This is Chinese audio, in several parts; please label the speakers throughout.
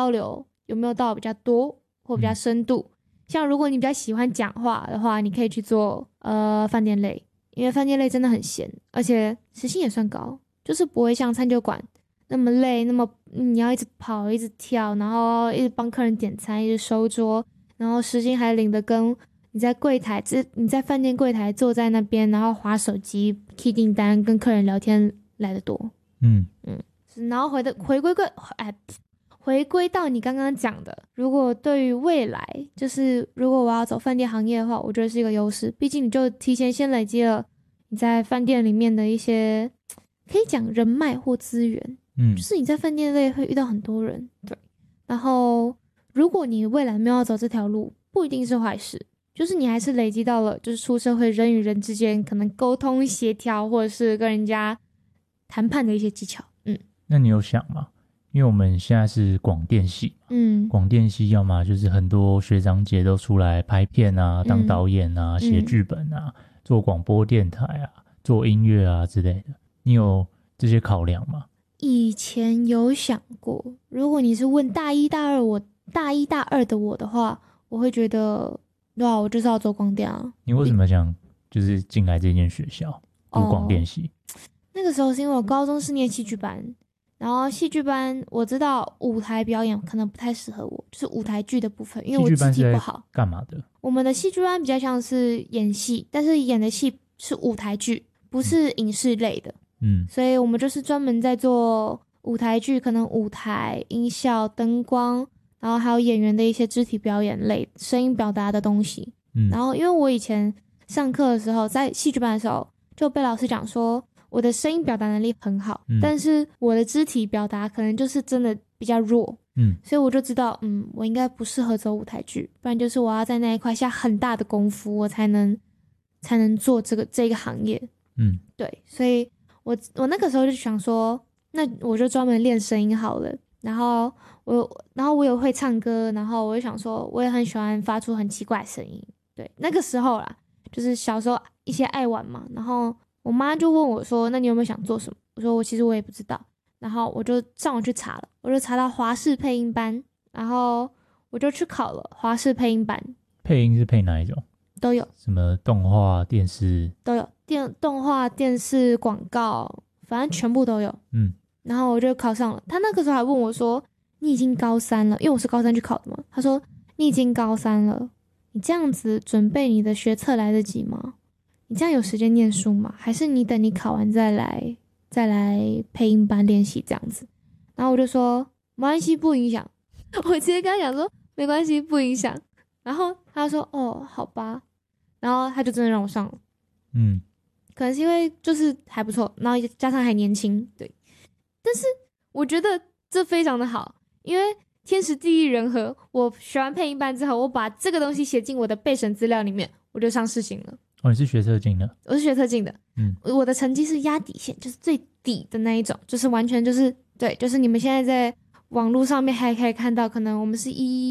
Speaker 1: 交流有没有到比较多或比较深度。像如果你比较喜欢讲话的话，你可以去做饭店类，因为饭店类真的很闲，而且时薪也算高，就是不会像餐酒馆那么累，那么你要一直跑一直跳，然后一直帮客人点餐，一直收桌，然后时薪还领的跟你在柜台你在饭店柜台坐在那边，然后滑手机 key 订单跟客人聊天来得多。然后回归到你刚刚讲的，如果对于未来，就是如果我要走饭店行业的话，我觉得是一个优势。毕竟你就提前先累积了你在饭店里面的一些可以讲人脉或资源，就是你在饭店类会遇到很多人，对。然后如果你未来没有要走这条路，不一定是坏事，就是你还是累积到了，就是出社会人与人之间可能沟通协调，或者是跟人家谈判的一些技巧。
Speaker 2: 那你有想吗？因为我们现在是广电系嘛，广电系要么就是很多学长姐都出来拍片啊，当导演啊，写剧本啊，做广播电台啊，做音乐啊之类的。你有这些考量吗？
Speaker 1: 以前有想过，如果你是问大一大二的我的话，我会觉得，对啊，我就是要做广电啊。
Speaker 2: 你为什么想就是进来这间学校读广电系？
Speaker 1: 那个时候是因为我高中是念戏剧班。然后戏剧班我知道舞台表演可能不太适合我，就是舞台剧的部分，因为我肢体不好。
Speaker 2: 干嘛的？
Speaker 1: 我们的戏剧班比较像是演戏，但是演的戏是舞台剧，不是影视类的。所以我们就是专门在做舞台剧，可能舞台音效、灯光，然后还有演员的一些肢体表演类、声音表达的东西。然后因为我以前上课的时候，在戏剧班的时候就被老师讲说，我的声音表达能力很好，但是我的肢体表达可能就是真的比较弱，所以我就知道，我应该不适合走舞台剧，不然就是我要在那一块下很大的功夫，我才能做这个行业，对，所以我那个时候就想说，那我就专门练声音好了，然后我也会唱歌，然后我就想说，我也很喜欢发出很奇怪的声音，对，那个时候啦，就是小时候一些爱玩嘛，然后我妈就问我说，那你有没有想做什么？我说其实我也不知道，然后我就上网去查了，我就查到华视配音班，然后我就去考了华视配音班。
Speaker 2: 配音是配哪一种？
Speaker 1: 都有，
Speaker 2: 什么动画、电视
Speaker 1: 都有，动画、电视、广告，反正全部都有。然后我就考上了。他那个时候还问我说，你已经高三了，因为我是高三去考的嘛。他说你已经高三了，你这样子准备你的学测来得及吗？你这样有时间念书吗？还是你等你考完再来配音班练习这样子？然后我就说没关系，不影响。我直接跟他讲说没关系，不影响。然后他说哦，好吧。然后他就真的让我上了。可能是因为就是还不错，然后加上还年轻，对。但是我觉得这非常的好，因为天时地利人和。我学完配音班之后，我把这个东西写进我的备审资料里面，我就上世新了。
Speaker 2: 哦，你是学测进的？
Speaker 1: 我是学测进的。我的成绩是压底线，就是最底的那一种，就是完全就是对，就是你们现在在网络上面还可以看到，可能我们是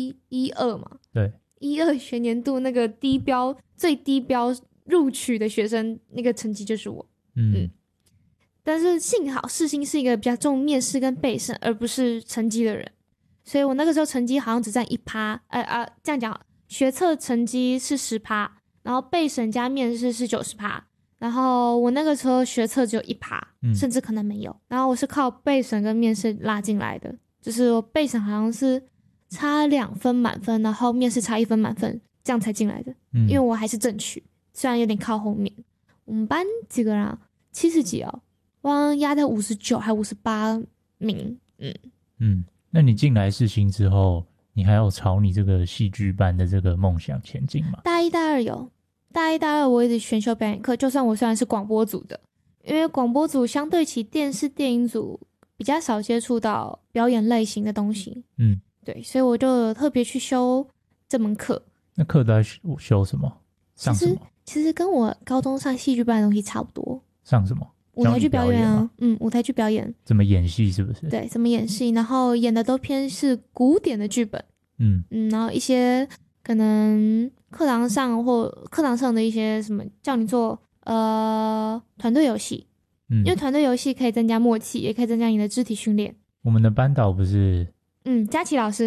Speaker 1: 112嘛，
Speaker 2: 对
Speaker 1: ，12学年度那个最低标录取的学生，那个成绩就是我。但是幸好世新是一个比较重面试跟备审而不是成绩的人，所以我那个时候成绩好像只占1%，这样讲，学测成绩是10%，然后备审加面试是90%，然后我那个时候学测只有1%，甚至可能没有。然后我是靠备审跟面试拉进来的，就是我备审好像是差2分满分，然后面试差1分满分，这样才进来的。因为我还是正取，虽然有点靠后面。我们班几个人啊？70几哦，我好像压在59还58名。
Speaker 2: 那你进来世新之后，你还有朝你这个戏剧班的这个梦想前进吗？
Speaker 1: 大一大二有，大一大二我一直选修表演课，就算我虽然是广播组的，因为广播组相对起电视电影组比较少接触到表演类型的东西。对，所以我就特别去修这门课。
Speaker 2: 那课都在修什么？上什么？
Speaker 1: 其实跟我高中上戏剧班的东西差不多。
Speaker 2: 上什么？
Speaker 1: 舞台剧表演啊。舞台剧表演。
Speaker 2: 怎么演戏是不是？
Speaker 1: 对，怎么演戏，然后演的都偏是古典的剧本。然后一些可能课堂上的一些什么叫你做团队游戏。因为团队游戏可以增加默契，也可以增加你的肢体训练。
Speaker 2: 我们的班导不是
Speaker 1: 佳琪老师